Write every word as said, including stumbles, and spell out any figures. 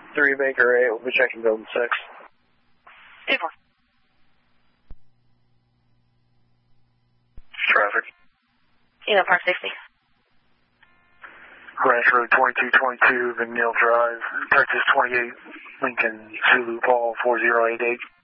three Baker eight, we'll be checking building six. eight four. Traffic. Eno Park sixty. Ranch Road twenty-two twenty-two, McNeil Drive, Texas twenty-eight, Lincoln, Zulu Paul four zero eight eight.